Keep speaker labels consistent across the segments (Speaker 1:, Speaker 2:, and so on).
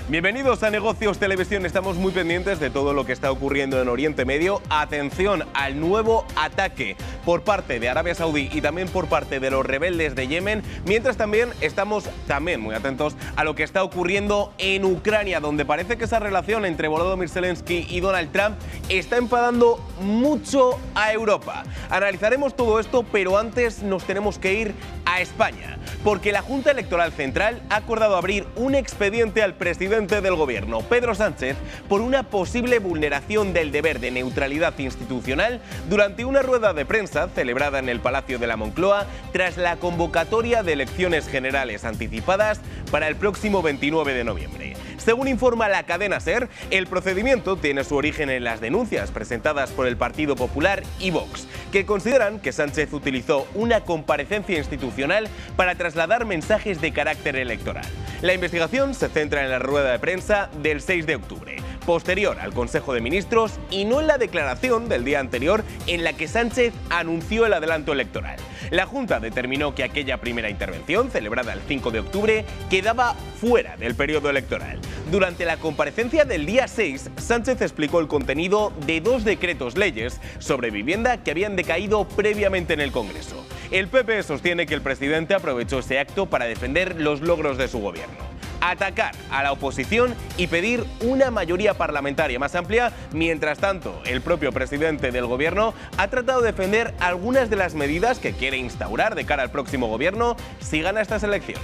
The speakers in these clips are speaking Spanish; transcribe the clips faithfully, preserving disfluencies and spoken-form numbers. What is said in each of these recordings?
Speaker 1: Bienvenidos a Negocios Televisión. Estamos muy pendientes de todo lo que está ocurriendo en Oriente Medio. Atención al nuevo ataque por parte de Arabia Saudí y también por parte de los rebeldes de Yemen, mientras también estamos también muy atentos a lo que está ocurriendo en Ucrania, donde parece que esa relación entre Volodymyr Zelensky y Donald Trump está enfadando mucho a Europa. Analizaremos todo esto, pero antes nos tenemos que ir a España, porque la Junta Electoral Central ha acordado abrir un expediente al presidente del Gobierno, Pedro Sánchez, por una posible vulneración del deber de neutralidad institucional durante una rueda de prensa celebrada en el Palacio de la Moncloa tras la convocatoria de elecciones generales anticipadas para el próximo veintinueve de noviembre. Según informa la cadena SER, el procedimiento tiene su origen en las denuncias presentadas por el Partido Popular y Vox, que consideran que Sánchez utilizó una comparecencia institucional para trasladar mensajes de carácter electoral. La investigación se centra en la rueda de prensa del seis de octubre, posterior al Consejo de Ministros, y no en la declaración del día anterior en la que Sánchez anunció el adelanto electoral. La Junta determinó que aquella primera intervención, celebrada el cinco de octubre, quedaba fuera del periodo electoral. Durante la comparecencia del día seis, Sánchez explicó el contenido de dos decretos leyes sobre vivienda que habían decaído previamente en el Congreso. El P P sostiene que el presidente aprovechó ese acto para defender los logros de su gobierno, atacar a la oposición y pedir una mayoría parlamentaria más amplia. Mientras tanto, el propio presidente del gobierno ha tratado de defender algunas de las medidas que quiere instaurar de cara al próximo gobierno si gana estas elecciones.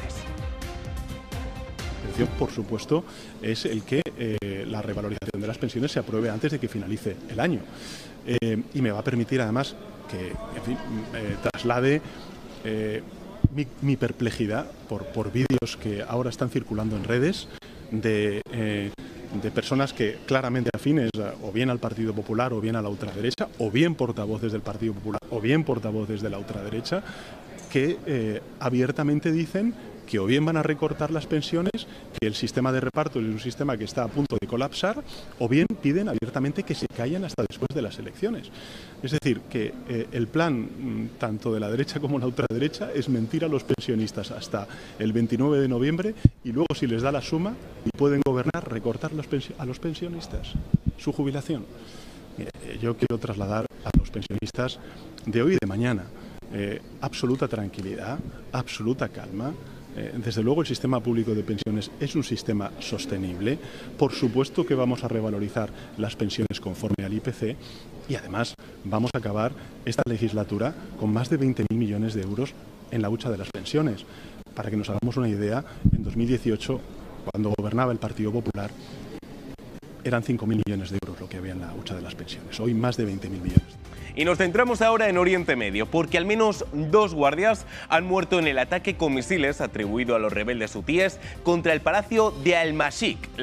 Speaker 2: Por supuesto, es el que eh, la revalorización de las pensiones se apruebe antes de que finalice el año. Eh, y me va a permitir además que, en fin, eh, traslade eh, mi, mi perplejidad por, por vídeos que ahora están circulando en redes de, eh, de personas que claramente afines o bien al Partido Popular o bien a la ultraderecha, o bien portavoces del Partido Popular o bien portavoces de la ultraderecha, que eh, abiertamente dicen que o bien van a recortar las pensiones, que el sistema de reparto es un sistema que está a punto de colapsar, o bien piden abiertamente que se callen hasta después de las elecciones. Es decir, que eh, el plan tanto de la derecha como la ultraderecha es mentir a los pensionistas hasta el veintinueve de noviembre y luego, si les da la suma y pueden gobernar, recortar los a los pensionistas su jubilación. Eh, yo quiero trasladar a los pensionistas de hoy y de mañana eh, absoluta tranquilidad, absoluta calma. Desde luego el sistema público de pensiones es un sistema sostenible. Por supuesto que vamos a revalorizar las pensiones conforme al I P C y además vamos a acabar esta legislatura con más de veinte mil millones de euros en la hucha de las pensiones. Para que nos hagamos una idea, en dos mil dieciocho, cuando gobernaba el Partido Popular, eran cinco mil millones de euros lo que había en la hucha de las pensiones. Hoy más de veinte mil millones.
Speaker 1: Y nos centramos ahora en Oriente Medio, porque al menos dos guardias han muerto en el ataque con misiles atribuido a los rebeldes hutíes contra el palacio de Al-Mashik,